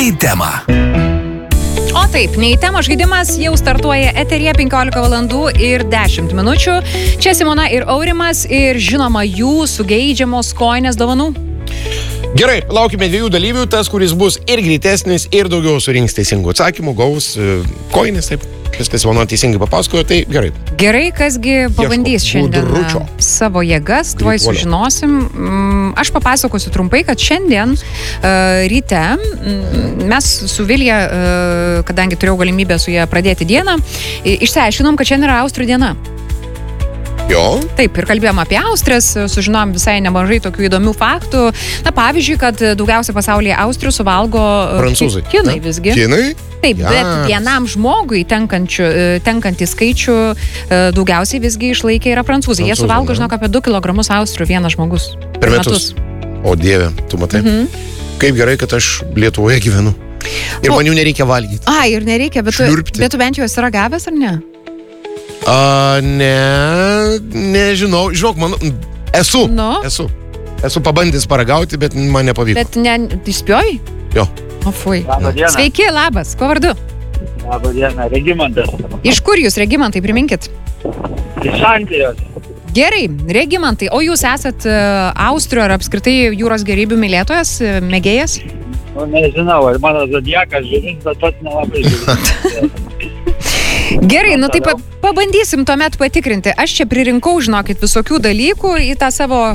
Ne į temą. O taip, Ne į temą žaidimas jau startuoja eteryje 15 valandų ir 10 minučių. Čia Simona ir Aurimas ir žinoma jūsų geidžiamos kojinės dovanų. Gerai, laukime 2 dalyvių, tas, kuris bus ir greitesnis, ir daugiau surinks teisingų atsakymų, gaus kojinės, taip. Viskas Simona teisingai papasakojo, tai gerai. Gerai, kasgi pabandys šiandien gudručio. Savo jėgas, tuoj sužinosim. Aš papasakosiu trumpai, kad šiandien ryte mes su Vilija, kadangi turėjau galimybę su ją pradėti dieną, išsiaiškinom, kad šiandien yra Austrų diena. Jo. Taip, ir kalbėjom apie Austrės, sužinom visai nemažai tokių įdomių faktų. Na, pavyzdžiui, kad daugiausia pasaulyje Austrių suvalgo prancūzai. Kinai visgi. Kinai? Taip, bet vienam žmogui tenkantį skaičių daugiausiai visgi išlaikė yra prancūzai. Jie suvalgo, žinok, apie 2 kg Austrių vienas žmogus. Per metus. O Dieve, tu matai? Kaip gerai, kad aš Lietuvoje gyvenu. Ir man jų nereikia valgyti. Ir nereikia, bet tu bent jau esi ragavęs, ar ne? Nežinau. Žinok, esu pabandęs paragauti, bet man nepavyko. Bet įspjojai? Jo. O fui. Labą dieną. Sveiki, labas. Kuo vardu? Labą dieną, Regimantas. Iš kur jūs, Regimantai, priminkit? Iš Anglijos. Gerai, Regimantai, o jūs esat Austrių ar apskritai jūros gėrybių mylėtojas, mėgėjas? Nu, nežinau, ar mano zodiakas žuvis, bet pats nelabai žuvis. Gerai, nu tai pabandysim tuomet patikrinti. Aš čia pririnkau, žinokit, visokių dalykų į tą savo